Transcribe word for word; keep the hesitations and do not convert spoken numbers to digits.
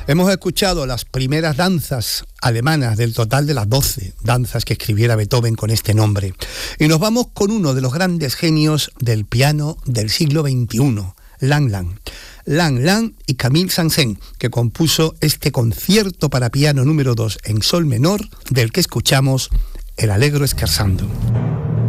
Hemos escuchado las primeras danzas alemanas del total de las doce danzas que escribiera Beethoven con este nombre. Y nos vamos con uno de los grandes genios del piano del siglo veintiuno, Lang Lang. Lang Lang y Camille Saint-Saëns, que compuso este concierto para piano número dos en sol menor, del que escuchamos el Allegro Scherzando.